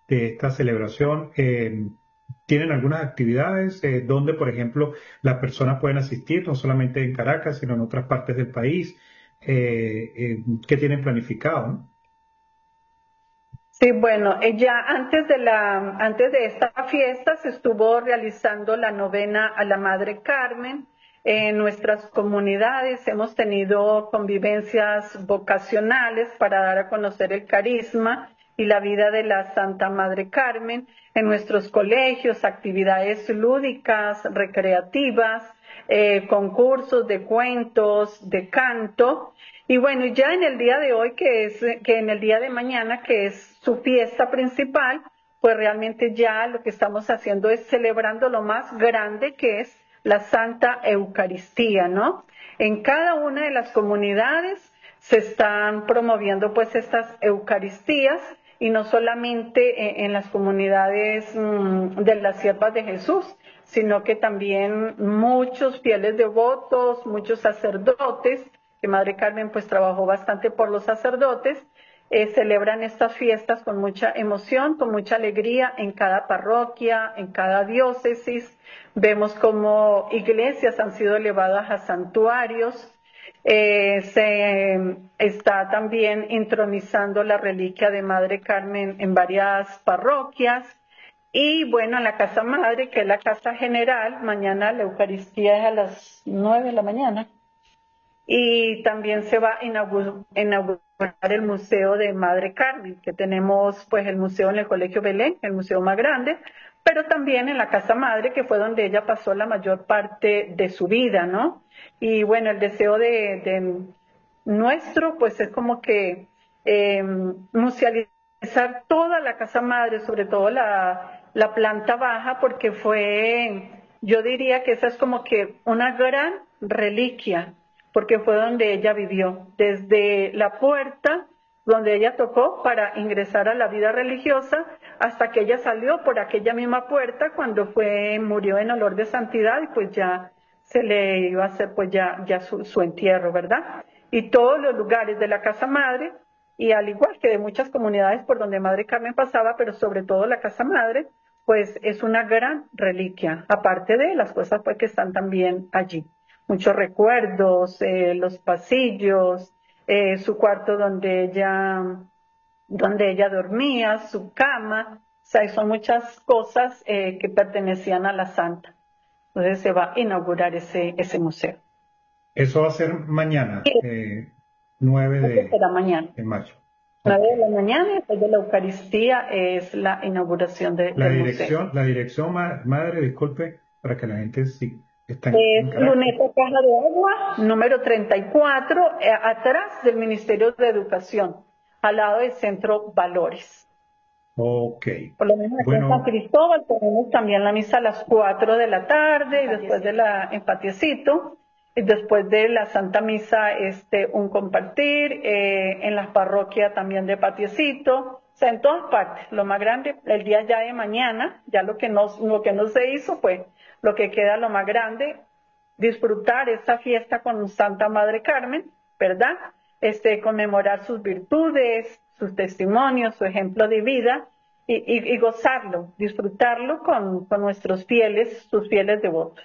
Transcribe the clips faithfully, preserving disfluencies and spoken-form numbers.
de esta celebración. Eh, ¿tienen algunas actividades eh, donde, por ejemplo, las personas pueden asistir, no solamente en Caracas, sino en otras partes del país? Eh, eh, ¿qué tienen planificado, no? Sí, bueno, eh, ya antes de la, antes de esta fiesta se estuvo realizando la novena a la Madre Carmen. En nuestras comunidades hemos tenido convivencias vocacionales para dar a conocer el carisma y la vida de la Santa Madre Carmen. En nuestros colegios, actividades lúdicas, recreativas, eh, concursos de cuentos, de canto. Y bueno, ya en el día de hoy, que es, que en el día de mañana, que es su fiesta principal, pues realmente ya lo que estamos haciendo es celebrando lo más grande que es la Santa Eucaristía, ¿no? En cada una de las comunidades se están promoviendo pues estas Eucaristías y no solamente en las comunidades de las siervas de Jesús, sino que también muchos fieles devotos, muchos sacerdotes, que Madre Carmen pues trabajó bastante por los sacerdotes, eh, celebran estas fiestas con mucha emoción, con mucha alegría en cada parroquia, en cada diócesis. Vemos como iglesias han sido elevadas a santuarios. Eh, se está también intronizando la reliquia de Madre Carmen en varias parroquias. Y bueno, en la Casa Madre, que es la Casa General, mañana la Eucaristía es a las nueve de la mañana. Y también se va a inaugurar el Museo de Madre Carmen, que tenemos pues el museo en el Colegio Belén, el museo más grande, pero también en la Casa Madre, que fue donde ella pasó la mayor parte de su vida, ¿no? Y bueno, el deseo de, de nuestro pues es como que eh, musealizar toda la Casa Madre, sobre todo la, la planta baja, porque fue, yo diría que esa es como que una gran reliquia, porque fue donde ella vivió, desde la puerta donde ella tocó para ingresar a la vida religiosa, hasta que ella salió por aquella misma puerta cuando fue, murió en olor de santidad y pues ya se le iba a hacer pues ya, ya su, su entierro, ¿verdad? Y todos los lugares de la Casa Madre, y al igual que de muchas comunidades por donde Madre Carmen pasaba, pero sobre todo la Casa Madre, pues es una gran reliquia, aparte de las cosas pues que están también allí. Muchos recuerdos, eh, los pasillos, eh, su cuarto donde ella, donde ella dormía, su cama, o sea, son muchas cosas eh, que pertenecían a la santa. Entonces se va a inaugurar ese, ese museo. Eso va a ser mañana, Y eh, nueve eso de, será mañana. de mayo. nueve Ok. de la mañana, después de la Eucaristía, es la inauguración de- La del museo. dirección, la dirección, ma- madre, disculpe, para que la gente sí está en, en Es Caracas. Luneta Caja de Agua, número treinta y cuatro, eh, atrás del Ministerio de Educación, al lado del Centro Valores. Ok. Por lo menos aquí en San Bueno, Cristóbal tenemos también la misa a las cuatro de la tarde y después de la en Patiecito, y después de la Santa Misa este un compartir, eh, en las parroquias también de Patiecito, o sea, en todas partes. Lo más grande, el día ya de mañana, ya lo que no, lo que no se hizo fue lo que queda lo más grande, disfrutar esta fiesta con Santa Madre Carmen, ¿verdad? Este, conmemorar sus virtudes, sus testimonios, su ejemplo de vida y, y, y gozarlo, disfrutarlo con, con nuestros fieles, sus fieles devotos.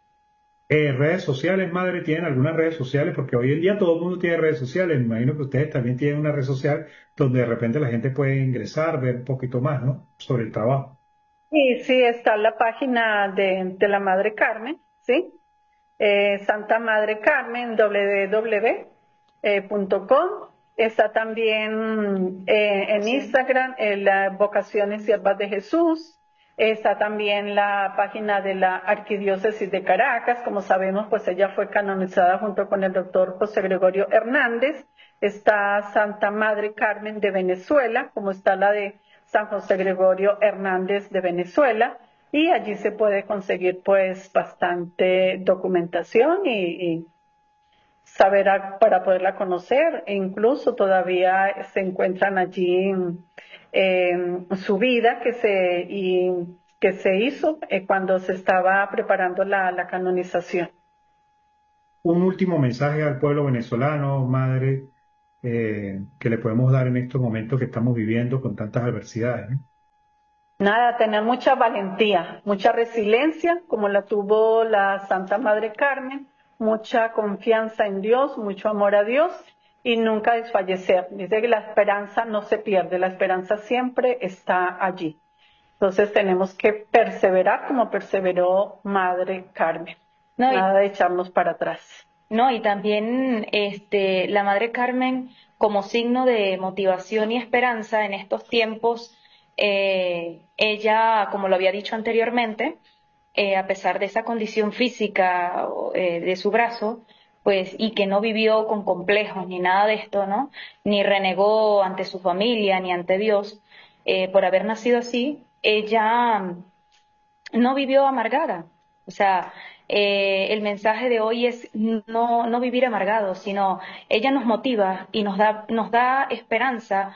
eh, redes sociales, madre, ¿tienen algunas redes sociales? Porque hoy en día todo el mundo tiene redes sociales. Me imagino que ustedes también tienen una red social donde de repente la gente puede ingresar, ver un poquito más, ¿no? Sobre el trabajo. Y sí, está la página de, de la Madre Carmen, ¿sí? Eh, Santa Madre Carmen, w w w punto com. Está también eh, en Instagram, en la Vocaciones Siervas de Jesús. Está también la página de la Arquidiócesis de Caracas. Como sabemos, pues ella fue canonizada junto con el doctor José Gregorio Hernández. Está Santa Madre Carmen de Venezuela, como está la de San José Gregorio Hernández de Venezuela, y allí se puede conseguir pues bastante documentación y, y saber a, para poderla conocer, e incluso todavía se encuentran allí eh, su vida que se, y, que se hizo eh, cuando se estaba preparando la, la canonización. Un último mensaje al pueblo venezolano, madre, eh, que le podemos dar en estos momentos que estamos viviendo con tantas adversidades, ¿no? Nada, tener mucha valentía, mucha resiliencia, como la tuvo la Santa Madre Carmen, mucha confianza en Dios, mucho amor a Dios y nunca desfallecer. Dice que la esperanza no se pierde, la esperanza siempre está allí. Entonces tenemos que perseverar como perseveró Madre Carmen. No, y, Nada de echarnos para atrás. No, y también este, la Madre Carmen como signo de motivación y esperanza en estos tiempos. Eh, ella, como lo había dicho anteriormente, eh, a pesar de esa condición física eh, de su brazo, pues, y que no vivió con complejos ni nada de esto, ¿no? Ni renegó ante su familia ni ante Dios, eh, por haber nacido así, ella no vivió amargada. O sea, eh, el mensaje de hoy es no, no vivir amargado, sino ella nos motiva y nos da, nos da esperanza,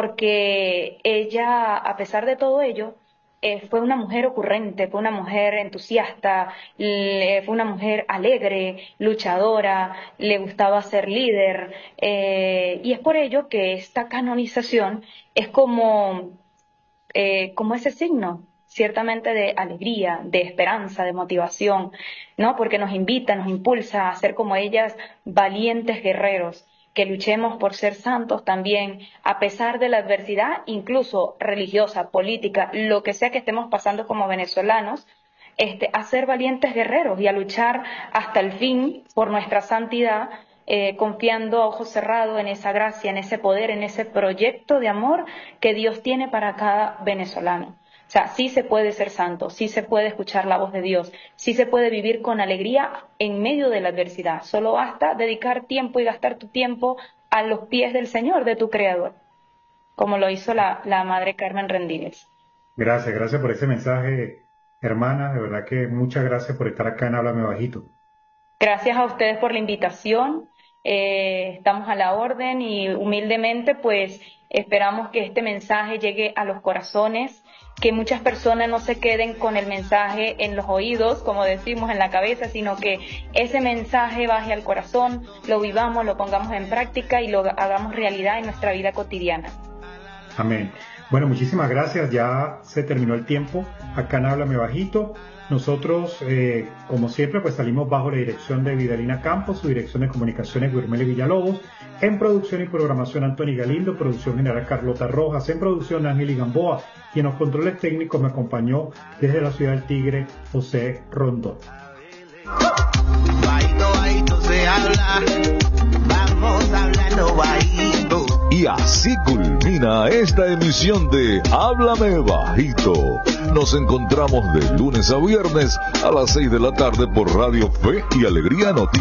porque ella, a pesar de todo ello, eh, fue una mujer ocurrente, fue una mujer entusiasta, le, fue una mujer alegre, luchadora, le gustaba ser líder, eh, y es por ello que esta canonización es como, eh, como ese signo, ciertamente de alegría, de esperanza, de motivación, ¿no? Porque nos invita, nos impulsa a ser como ellas, valientes guerreros, que luchemos por ser santos también, a pesar de la adversidad, incluso religiosa, política, lo que sea que estemos pasando como venezolanos, este, a ser valientes guerreros y a luchar hasta el fin por nuestra santidad, eh, confiando a ojos cerrados en esa gracia, en ese poder, en ese proyecto de amor que Dios tiene para cada venezolano. O sea, sí se puede ser santo, sí se puede escuchar la voz de Dios, sí se puede vivir con alegría en medio de la adversidad. Solo basta dedicar tiempo y gastar tu tiempo a los pies del Señor, de tu Creador, como lo hizo la, la Madre Carmen Rendírez. Gracias, gracias por ese mensaje, hermana. De verdad que muchas gracias por estar acá en Háblame Bajito. Gracias a ustedes por la invitación. Eh, estamos a la orden y humildemente pues esperamos que este mensaje llegue a los corazones, que muchas personas no se queden con el mensaje en los oídos, como decimos, en la cabeza, sino que ese mensaje baje al corazón, lo vivamos, lo pongamos en práctica y lo hagamos realidad en nuestra vida cotidiana. Amén. Bueno, muchísimas gracias. Ya se terminó el tiempo acá en Háblame Bajito. Nosotros, eh, como siempre, pues salimos bajo la dirección de Vidalina Campos, su dirección de comunicaciones Guirmeli Villalobos, en producción y programación Anthony Galindo, producción general Carlota Rojas, en producción Ángel Gamboa, y en los controles técnicos me acompañó desde la ciudad del Tigre José Rondón. Bajito, bajito se habla, vamos hablando bajito. Y así culmina esta emisión de Háblame Bajito. Nos encontramos de lunes a viernes a las seis de la tarde por Radio Fe y Alegría Noticias.